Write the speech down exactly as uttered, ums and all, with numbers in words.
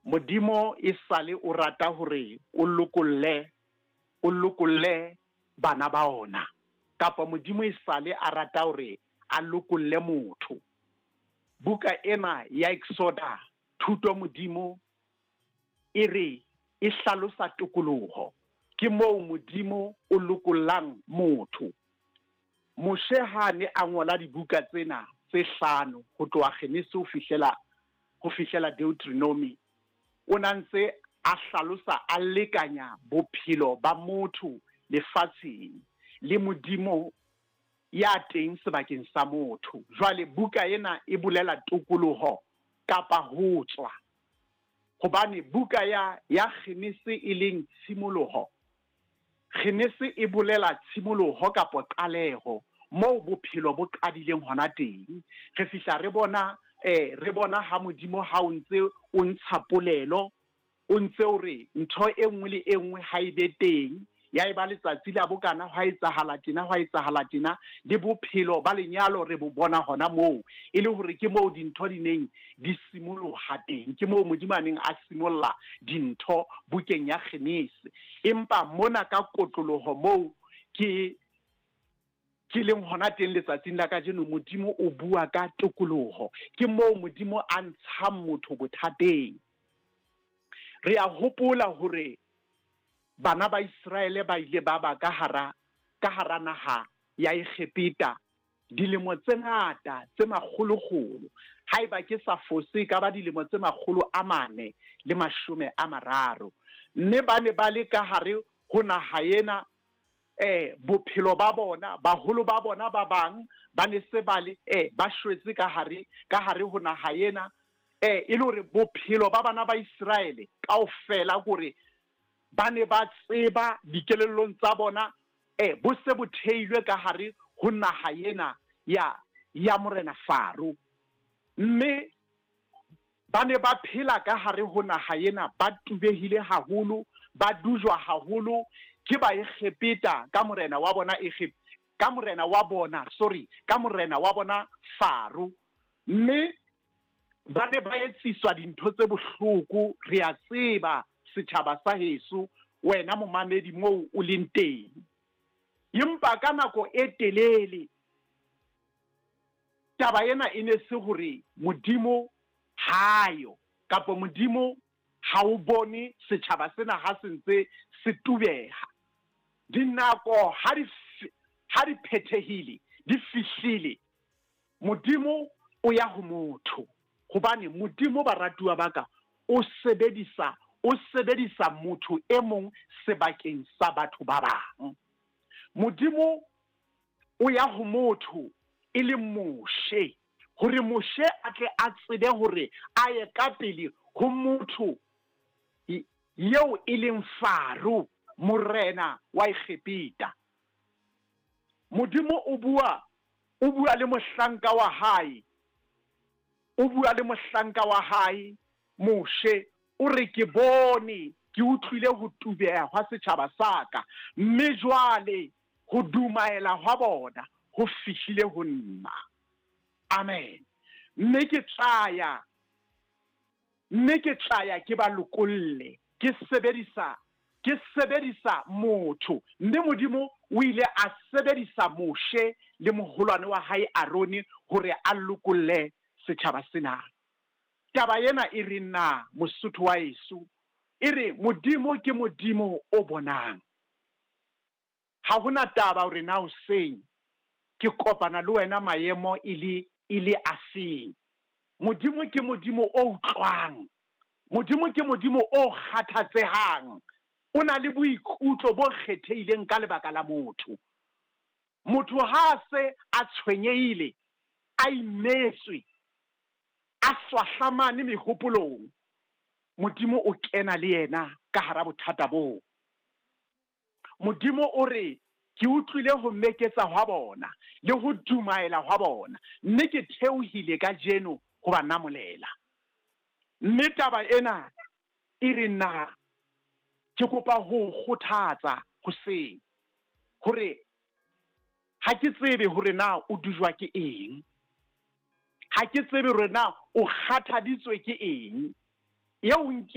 modimo e sale o rata hore o lokolle o lokolle bana ba ona, kapa modimo e sale a rata hore a lokolle motho. Buka ena ya Exoda, thuto modimo e re e hlalosa tokoloho, ke moo modimo o lokollang motho. Moshe ha ne a ngola dibuka tsena tse hlano ho tloha Genesis ho fihlela ho fihlela Deuteronomy, o nantse a hlalosa a lekanya bophelo ba motho lefatsheng le modimo ya teng sebakeng sa motho. Jwale buka ena e bolela tokoloho kapa ho tswa, hobane buka ya ya Genesis e leng tshimoloho. Genesis e bolela tshimoloho kapa qaleho moo bophelo bo qadileng hona teng. Re fihla re bona eh re bona ha modimo ha o ntse o ntsha polelo, o ntse o re ntho e nngwe le e nngwe ha e be teng, ya e ba letsatsi la bokana ha etsahala tjena ha etsahala tjena, le bophelo ba lenyalo re bo bona hona moo, e le hore ke moo dintho di neng di simoloha teng, ke moo modimo a neng a simolla dintho bukeng ya Genesis. Empa mona ka kotloloho moo ke ke leng hona teng letsatsing la kajeno, modimo o bua ka tokoloho, ke moo modimo a ntsha motho bothateng. Re a hopola hore bana ba Israele ba ile ba ba ka hara ka hara naha ya Egipta dilemo tse ngata tse makgolokgolo, haeba ke sa fose ka ba dilemo tse makgolo a mane le mashome a mararo. Mme ba ne ba le ka hare ho naha ena, eh bophelo ba bona, baholo ba bona ba bang ba ne se ba le eh ba shwetse ka hare ka hare ho naha ena, eh e le hore bophelo ba bana ba Israele kaofela gore ba ne ba tseba dikelellong tsa bona eh bo se bo theilwe ka hare ho naha ena ya ya morena Faro. Mme ba ne ba phela ka hare ho naha ena, ba tubehile haholo, ba dujwa haholo ke ba Egipta ka morena wa bona Egipta ka morena wa bona sorry ka morena wa bona Faro. Mme ba ne ba etsiswa dintho tse bohloko. Re a tseba setjhaba sa heso, wena momamedi moo o leng teng. Empa ka nako e telele taba ena e ne se hore modimo hayo, kapa modimo ha o bone setjhaba sena ha sentse se tubeha. Dinako ha di ha di phethehile, di fihlile, modimo o ya ho motho, hobane modimo baratuwa baka o sebedisa o sebedisa motho e mong sebakeng sa batho ba bang. Modimo o ya ho motho e le Moshe, hore Moshe a tle a tsebe hore a ye ka pele ho motho yeo e leng Faro, morena wa Egipta. Modimo o bua o bua le mohlanka wa hae o bua le mohlanka wa hae Moshe, o re ke bone ke utlwile ho tubeha hwa setjhaba saka, mme jwale ho dumaela hwa bona ho fihlile ho nna. Amen. Mme ke tsaya mme ke tsaya ke ba lokolle, ke sebedisa ke sebedisa motho. Mme modimo o ile a sebedisa Moshe le moholwane wa hae Aroni hore a lokolle setjhaba sena. Taba ena e re nna Mosotho wa Yesu, e re modimo ke modimo o bonang. Ha hona taba hore na o seng ke kopana le wena maemo ile ile afeng. Modimo ke modimo o utlwang, modimo ke modimo o kgathatsehang, o na le boikutlo bo kgethehileng ka lebaka la motho. Motho ha se a tshwenyeile, a imetswe, a swahlamane mehopolong, modimo o kena le yena ka hara bothata boo. Modimo o re ke utlwile ho mmeketsa hwa bona le ho dumaela hwa bona, mme ke theohile ka jeno ho ba namolela. Mme taba ena e re nna ke kopa ho kgothatsa hoseng hore ha ke tsebe hore na o dujwa ke eng, ha ke tsebe hore na o kgathaditswe ke eng, eo